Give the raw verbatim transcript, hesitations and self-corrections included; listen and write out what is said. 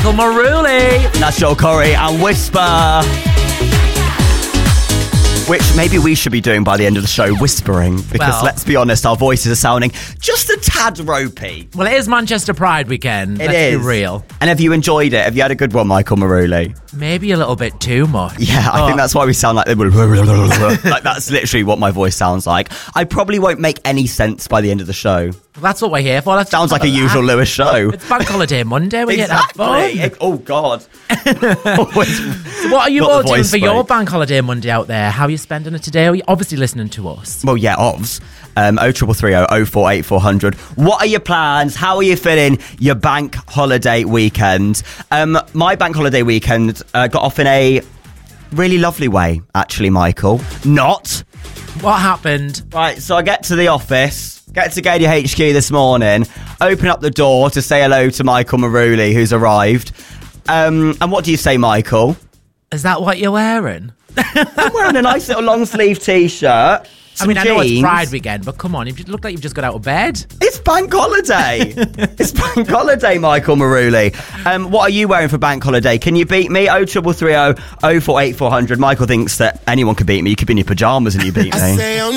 Michael Maruli. That's Joel Corey and Whisper. Which maybe we should be doing by the end of the show, whispering. Because Well- let's be honest, our voices are sounding just a tad ropey. Well, it is Manchester Pride weekend. It Let's is. be real. And have you enjoyed it? Have you had a good one, Michael Maruli? Maybe a little bit too much. Yeah, I Oh. think that's why we sound like... like that's literally what my voice sounds like. I probably won't make any sense by the end of the show. That's what we're here for. Let's Sounds just like a have usual laugh. Lewis show. It's Bank Holiday Monday. We're here to have Exactly. fun. It- oh, God. So what are you Got the all doing voice for your break. Bank Holiday Monday out there? How are you spending it today? Are you obviously listening to us? Well, yeah, ovs. Um, oh triple three oh oh four eight four hundred. What are your plans? How are you feeling your bank holiday weekend? Um, my bank holiday weekend uh, got off in a really lovely way, actually, Michael. Not. What happened? Right, so I get to the office, get to Gadia H Q this morning, open up the door to say hello to Michael Maruli, who's arrived. Um, and what do you say, Michael? Is that what you're wearing? I'm wearing a nice little long sleeve t-shirt. I mean, some I know it's jeans. Pride weekend, but come on, you look like you've just got out of bed. It's bank holiday. It's bank holiday, Michael Maruli. Um, what are you wearing for bank holiday? Can you beat me? oh triple three oh oh four eight four hundred. Michael thinks that anyone could beat me. You could be in your pyjamas and you beat me.